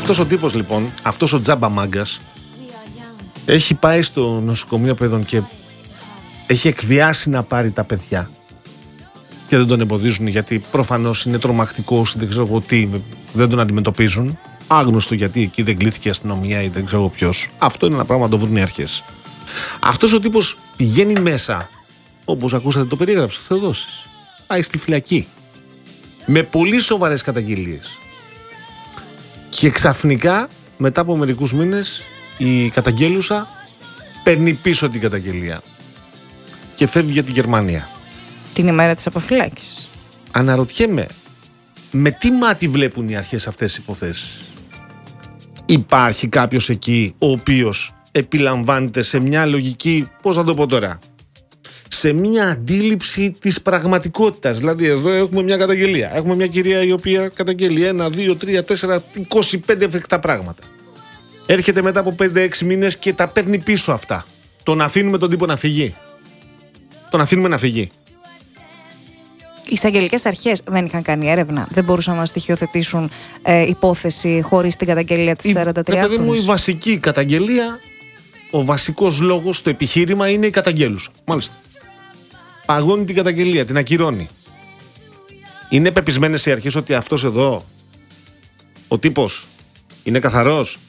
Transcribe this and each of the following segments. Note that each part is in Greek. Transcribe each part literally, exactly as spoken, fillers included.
Αυτός ο τύπος λοιπόν, αυτός ο τζάμπα μάγκας, έχει πάει στο νοσοκομείο παιδών και έχει εκβιάσει να πάρει τα παιδιά. Και δεν τον εμποδίζουν γιατί προφανώς είναι τρομακτικός, δεν ξέρω εγώ τι, δεν τον αντιμετωπίζουν. Άγνωστο γιατί εκεί δεν κλείθηκε η αστυνομία ή δεν ξέρω ποιος. Αυτό είναι ένα πράγμα να το βρουν οι αρχές. Αυτός ο τύπος πηγαίνει μέσα, όπως ακούσατε το περιέγραψε ο Θεοδόσης. Πάει στη φυλακή. Με πολύ σοβαρές καταγγελίες. Και ξαφνικά, μετά από μερικούς μήνες, η καταγγέλουσα παίρνει πίσω την καταγγελία. Και φεύγει για τη Γερμανία. Την ημέρα της αποφυλάκησης. Αναρωτιέμαι, με τι μάτι βλέπουν οι αρχές αυτές τις υποθέσεις? Υπάρχει κάποιος εκεί ο οποίος επιλαμβάνεται σε μια λογική, πώς να το πω τώρα, σε μια αντίληψη της πραγματικότητας. Δηλαδή εδώ έχουμε μια καταγγελία. Έχουμε μια κυρία η οποία καταγγέλει ένα, δύο, τρία, τέσσερα, είκοσι πέντε φρικτά πράγματα. Έρχεται μετά από πέντε έξι μήνες και τα παίρνει πίσω αυτά. Τον αφήνουμε τον τύπο να φύγει? Τον αφήνουμε να φύγει? Οι εισαγγελικές αρχές δεν είχαν κάνει έρευνα, δεν μπορούσαν να στοιχειοθετήσουν ε, υπόθεση χωρίς την καταγγελία της σαραντατριάχρονης. Ρε παιδί μου, η βασική καταγγελία, ο βασικός λόγος, το επιχείρημα είναι η καταγγέλουσα. Μάλιστα. Παγώνει την καταγγελία, την ακυρώνει. Είναι πεπισμένες οι αρχές ότι αυτός εδώ, ο τύπος, είναι καθαρός?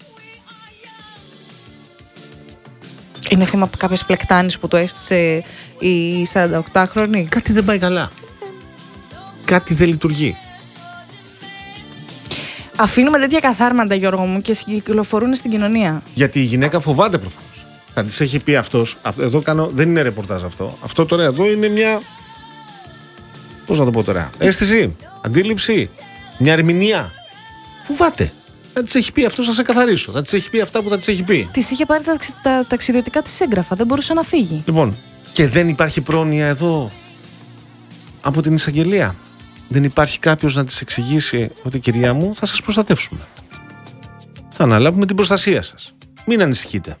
Είναι θύμα κάποιες πλεκτάνης που το έστησε η σαρανταοκτάχρονη. Κάτι δεν πάει καλά. Κάτι δεν λειτουργεί. Αφήνουμε τέτοια καθάρματα, Γιώργο μου, και κυκλοφορούν στην κοινωνία. Γιατί η γυναίκα φοβάται προφανώς. Θα της έχει πει αυτός. Εδώ κάνω, δεν είναι ρεπορτάζ αυτό. Αυτό τώρα εδώ είναι μια. Πώς να το πω τώρα? Αίσθηση, αντίληψη, μια ερμηνεία. Φοβάται. Θα της έχει πει αυτό, θα σε καθαρίσω. Θα της έχει πει αυτά που θα της έχει πει. Της είχε πάρει τα, τα ταξιδιωτικά της έγγραφα. Δεν μπορούσε να φύγει. Λοιπόν, και δεν υπάρχει πρόνοια εδώ από την εισαγγελία? Δεν υπάρχει κάποιος να της εξηγήσει ότι, κυρία μου, θα σας προστατεύσουμε. Θα αναλάβουμε την προστασία σας. Μην ανησυχείτε.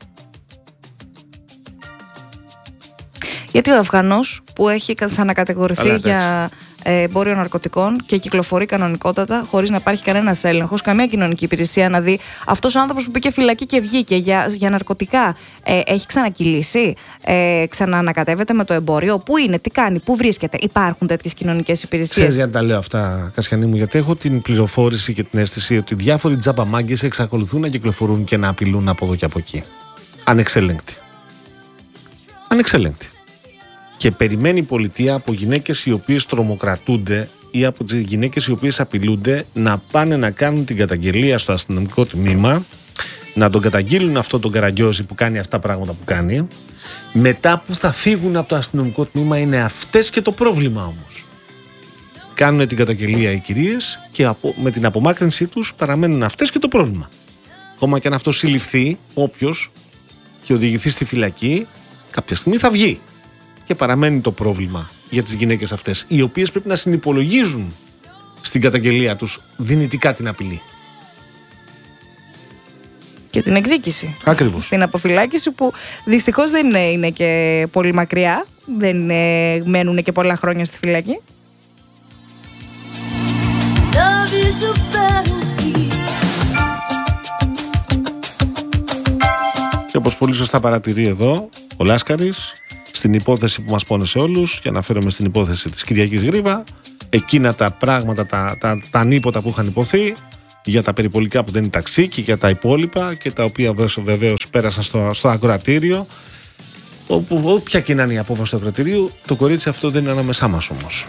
Γιατί ο Αφγανός που έχει ανακατηγορηθεί Καλά, για ε, εμπόριο ναρκωτικών και κυκλοφορεί κανονικότατα, χωρίς να υπάρχει κανένας έλεγχος, καμία κοινωνική υπηρεσία να δει αυτός ο άνθρωπος που πήγε φυλακή και βγήκε για, για ναρκωτικά, ε, έχει ξανακυλήσει, ε, ξαναανακατεύεται με το εμπόριο? Πού είναι, τι κάνει, πού βρίσκεται? Υπάρχουν τέτοιες κοινωνικές υπηρεσίες? Ξέρεις γιατί τα λέω αυτά, Κασιανή μου? Γιατί έχω την πληροφόρηση και την αίσθηση ότι διάφοροι τζαμπαμάγκες εξακολουθούν να κυκλοφορούν και να απειλούν από εδώ και από εκεί. Ανεξέλεγκτοι. Ανεξέλεγκτοι. Και περιμένει η πολιτεία από γυναίκες οι οποίες τρομοκρατούνται ή από τις γυναίκες οι οποίες απειλούνται να πάνε να κάνουν την καταγγελία στο αστυνομικό τμήμα, να τον καταγγείλουν αυτό τον Καραγκιόζη που κάνει αυτά τα πράγματα που κάνει. Μετά που θα φύγουν από το αστυνομικό τμήμα είναι αυτές και το πρόβλημα όμως. Κάνουν την καταγγελία οι κυρίες και με την απομάκρυνσή τους παραμένουν αυτές και το πρόβλημα. Ακόμα και αν αυτό συλληφθεί, όποιος, και οδηγηθεί στη φυλακή, κάποια στιγμή θα βγει. Και παραμένει το πρόβλημα για τις γυναίκες αυτές, οι οποίες πρέπει να συνυπολογίζουν στην καταγγελία τους δυνητικά την απειλή. Και την εκδίκηση. Ακριβώς. Στην αποφυλάκηση που δυστυχώς δεν είναι, είναι και πολύ μακριά, δεν είναι, μένουν και πολλά χρόνια στη φυλακή. Και όπως πολύ σωστά παρατηρεί εδώ ο Λάσκαρης, στην υπόθεση που μας πόνεσε όλους, και αναφέρομαι στην υπόθεση της Κυριακής Γρίβα, εκείνα τα πράγματα, τα, τα, τα ανίποτα που είχαν υποθεί, για τα περιπολικά που δεν είναι ταξί και για τα υπόλοιπα, και τα οποία βεβαίως πέρασαν στο, στο ακροατήριο, όπου όποια και να είναι η απόφαση του ακροατηρίου, το κορίτσι αυτό δεν είναι ανάμεσά μας όμως.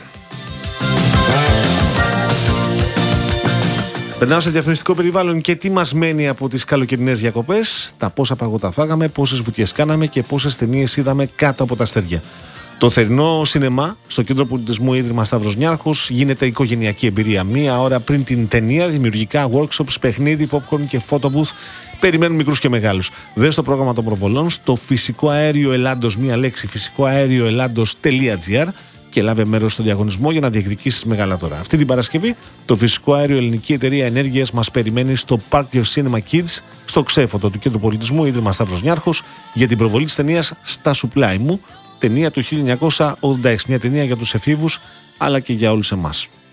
Περνάω σε διαφημιστικό περιβάλλον και τι μας μένει από τις καλοκαιρινές διακοπές, τα πόσα παγωτά φάγαμε, πόσες βουτιές κάναμε και πόσες ταινίες είδαμε κάτω από τα αστέρια. Το θερινό σινεμά στο Κέντρο Πολιτισμού Ίδρυμα Σταύρος Νιάρχος γίνεται οικογενειακή εμπειρία. Μία ώρα πριν την ταινία, δημιουργικά workshops, παιχνίδι, popcorn και photo booth περιμένουν μικρούς και μεγάλους. Δες το πρόγραμμα των προβολών στο φυσικό αέριο Ελλάδος, μία λέξη, φυσικό αέριο Ελλάδος.gr, και λάβε μέρος στο διαγωνισμό για να διεκδικήσεις μεγάλα δώρα. Αυτή την Παρασκευή, το φυσικό αέριο Ελληνική Εταιρεία Ενέργειας μας περιμένει στο Park Your Cinema Kids, στο ξέφωτο του Κέντρου Πολιτισμού Ίδρυμα Σταύρος Νιάρχος, για την προβολή της ταινίας Στα Σουπλάι μου, ταινία του χίλια εννιακόσια ογδόντα έξι. Μια ταινία για τους εφήβους αλλά και για όλους εμάς.